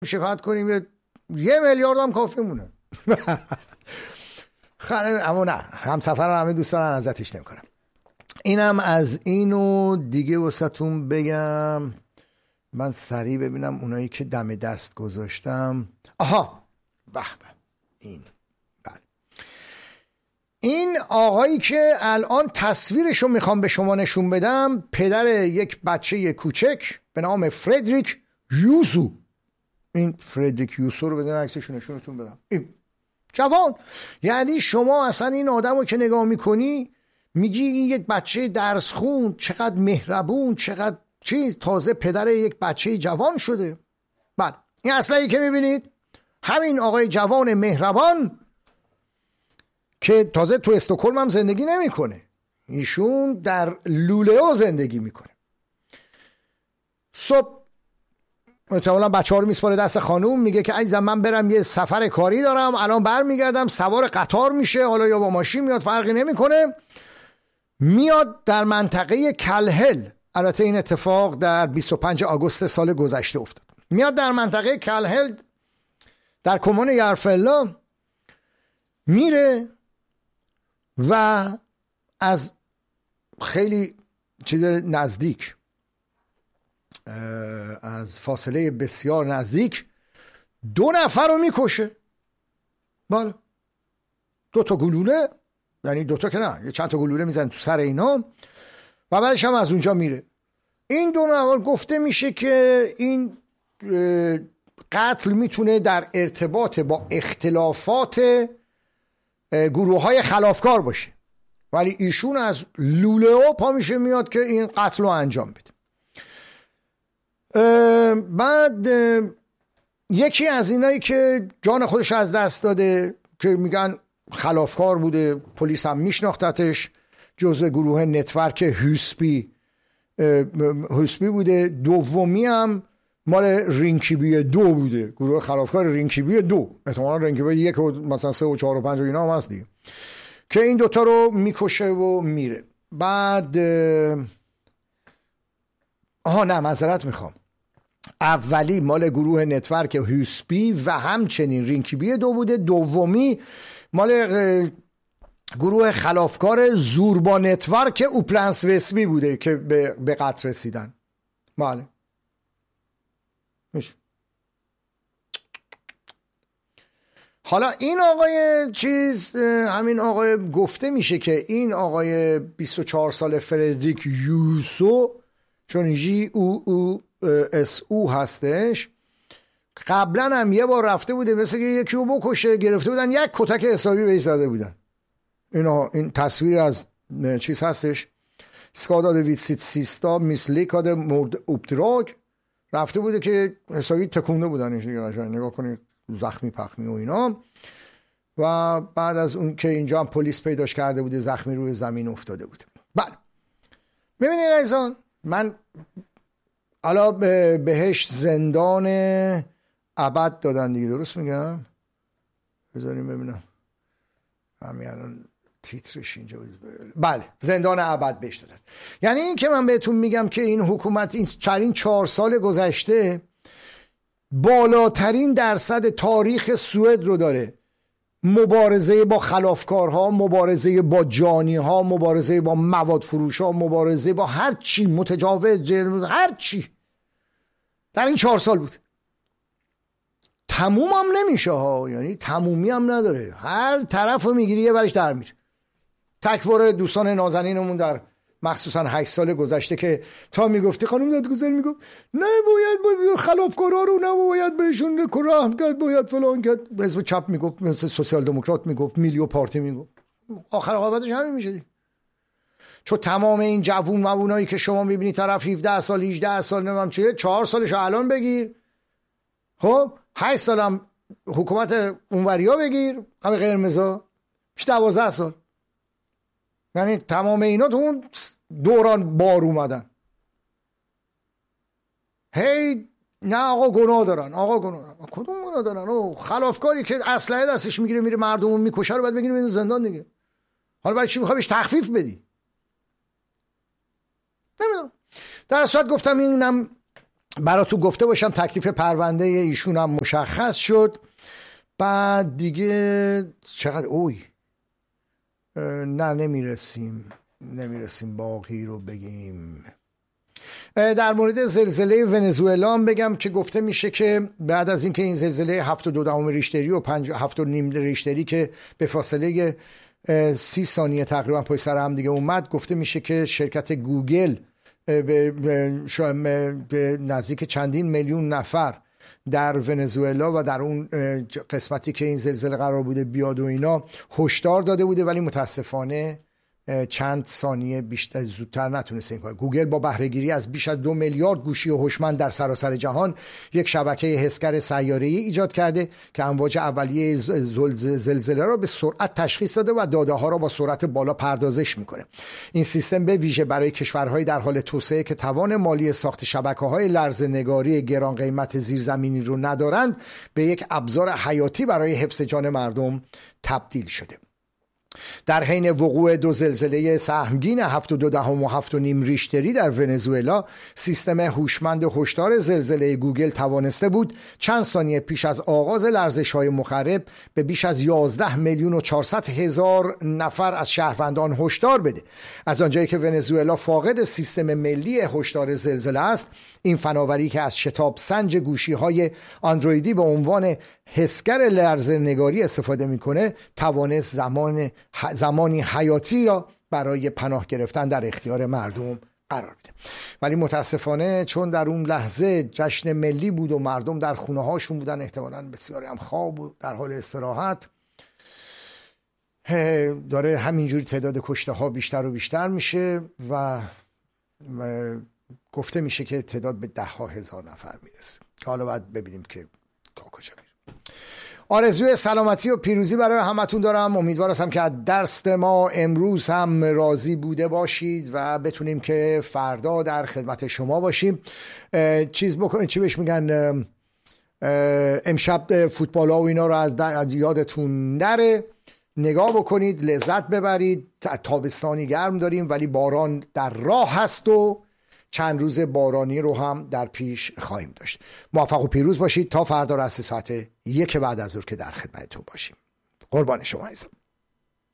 شکایت کنیم 1 میلیارد هم کافی مونه. اما نه، همسفر همه دوست دارن، ازتش نمیکنم. اینم از اینو دیگه واسهتون بگم. من سریع ببینم اونایی که دم دست گذاشتم. آها، به این، بله، این آقایی که الان تصویرشو میخوام به شما نشون بدم، پدر یک بچه کوچک به نام فردریک یوسو. این فردریک یوسو رو بزنم عکسشو نشونتون بدم. این جوان، یعنی شما اصلا این آدم رو که نگاه میکنی میگی این یک بچه درس خون، چقدر مهربون، چقدر چیز، تازه پدر یک بچه جوان شده. بله، این اسلحه‌ای که میبینید همین آقای جوان مهربان که تازه تو استکهلم هم زندگی نمیکنه، ایشون در لولئو زندگی میکنه. صبح احتمالاً بچه‌ها رو میسپاره دست خانوم، میگه که عزیزم من برم یه سفر کاری دارم، الان برمیگردم، سوار قطار میشه، حالا یا با ماشین میاد فرقی نمیکنه. میاد در منطقه کلهل، البته این اتفاق در 25 آگوست سال گذشته افتاد. میاد در منطقه کلهل در کمون یارفلا میره و از خیلی چیز نزدیک، از فاصله بسیار نزدیک 2 نفر رو میکشه. بله، 2 تا گلوله، یعنی 2 تا که نه، یه چند تا گلوله میزن تو سر اینا و بعدش هم از اونجا میره. این 2 نفر گفته میشه که این قتل میتونه در ارتباط با اختلافات گروه های خلافکار باشه، ولی ایشون از لولئو پا میشه میاد که این قتل رو انجام بده. بعد یکی از اینایی که جان خودش از دست داده که میگن خلافکار بوده، پلیس هم میشناختتش، جزء گروه نتورک هوسپی بوده. دومی هم مال رینکیبی 2 بوده، گروه خلافکار رینکیبی 2، احتمالا رینکیبی 1 مثلا 3 و 4 و 5 و اینا هم هست دیگه، که این 2 تا رو میکشه و میره. بعد معذرت میخوام، اولی مال گروه نتورک هوسپی و همچنین رینکیبی 2 بوده، دومی مال گروه خلافکار زوربا نتورک اوپلنس وسبی بوده که به قتل رسیدن. بله میشه. حالا این آقای همین آقای گفته میشه که این آقای 24 ساله فردریک یوسو، چون GUUSO هستش، قبلا هم یه بار رفته بوده مثل که یکی رو بکشه، گرفته بودن 1 کتک حسابی بهش زده بودن. این تصویر از چیز هستش، skadade vid sitt sista misslyckade morduppdrag، رفته بوده که حسابی تکونده بودنش دیگه، نگاه کنید زخمی پخمی و اینا. و بعد از اون که اینجا هم پلیس پیداش کرده بوده، زخمی روی زمین افتاده بود. بله، ببینید عزیزان، من حالا بهش زندان ابد دادن دیگه، درست میگم؟ بذاریم ببینم همین الان تیترش اینجا. بله، زندان ابد بهش دادن. یعنی این که من بهتون میگم که این حکومت این 4 سال گذشته بالاترین درصد تاریخ سوئد رو داره. مبارزه با خلافکارها، مبارزه با جانیها، مبارزه با مواد فروشها، مبارزه با هر چی، متجاوز، هر چی در این 4 سال بود. تموم هم نمیشه ها، یعنی تمومی هم نداره، هر طرف رو میگیری یه برش در میره. تکوار دوستان نازنینمون در مخصوصا 8 سال گذشته که تا میگفتی خانم دادگستر میگفت نه باید خلافکارا رو نباید بهشون رحم کرد، باید فلان کرد، حزب چپ میگفت، مثل سوسیال دموکرات میگفت، میلیو پارتی میگفت، آخر عاقبتش همین میشه دیگه. چون تمام این جوونایی که شما میبینی طرف 17 سال 18 سال نمیدونم چیه، 4 سالش الان بگیر، خب 8 سالم حکومت اونوریا بگیر، همین قرمزا 12 سال، یعنی تمام اینا تو اون دوران بار اومدن. هی نه آقا گناه دارن، آقا گناه دارن. کدوم گناه دارن؟ او خلافکاری که اسلحه دستش میگیره میره مردمو میکشه رو بعد بگیری بزن زندان دیگه. حالا بعد چی میخوای بهش تخفیف بدی؟ نمیدونم. در صورت گفتم اینم براتون گفته باشم تکلیف پرونده ایشون هم مشخص شد. بعد دیگه چقدر نه نمیرسیم باقی رو بگیم. در مورد زلزله ونزوئلا هم بگم که گفته میشه که بعد از اینکه این زلزله 7.2 ریشتری و 7.5 ریشتری که به فاصله 30 ثانیه تقریبا پشت سر هم دیگه اومد، گفته میشه که شرکت گوگل به نزدیک چندین میلیون نفر در ونزوئلا و در اون قسمتی که این زلزله قرار بوده بیاد و اینا هشدار داده بوده، ولی متاسفانه چند ثانیه بیشتر زودتر نتونسته این کار. گوگل با بهره‌گیری از بیش از 2 میلیارد گوشی هوشمند در سراسر جهان یک شبکه حسگر سیاره‌ای ایجاد کرده که امواج اولیه زلزله را به سرعت تشخیص داده و داده‌ها را با سرعت بالا پردازش میکنه. این سیستم به ویژه برای کشورهای در حال توسعه که توان مالی ساخت شبکه‌های لرزه‌نگاری گران قیمت زیرزمینی رو ندارند به یک ابزار حیاتی برای حفظ جان مردم تبدیل شده. در حین وقوع 2 زلزله سهمگین 7.2 و 7.5 ریشتری در ونزوئلا، سیستم هوشمند هشدار زلزله گوگل توانسته بود چند ثانیه پیش از آغاز لرزش‌های مخرب به بیش از 11 میلیون و 400 هزار نفر از شهروندان هشدار بده. از آنجایی که ونزوئلا فاقد سیستم ملی هشدار زلزله است، این فناوری که از شتاب سنج گوشی‌های اندرویدی به عنوان حسگر لرزه‌نگاری استفاده میکنه توانست زمانی حیاتی را برای پناه گرفتن در اختیار مردم قرار بده. ولی متاسفانه چون در اون لحظه جشن ملی بود و مردم در خونه هاشون بودن، احتمالاً بسیاری هم خواب و در حال استراحت، داره همینجوری تعداد کشته ها بیشتر و بیشتر میشه و گفته میشه که تعداد به 10,000 نفر میرسه. حالا باید ببینیم که کجا میره. آرزوی سلامتی و پیروزی برای همتون دارم. امیدوارم که از درس ما امروز هم راضی بوده باشید و بتونیم که فردا در خدمت شما باشیم. چی بهش میگن، امشب فوتبال ها و اینا رو از یادتون نره، نگاه بکنید، لذت ببرید. تابستانی گرم داریم ولی باران در راه هست و چند روز بارانی رو هم در پیش خواهیم داشت. موفق و پیروز باشید تا فردا رس ساعت 1 بعد از ظهر که در خدمتتون باشیم. قربان شما عزیزم.